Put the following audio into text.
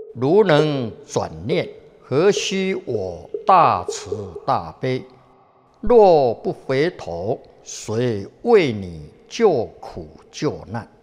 如能转念，何须我大慈大悲？若不回头，谁为你救苦救难？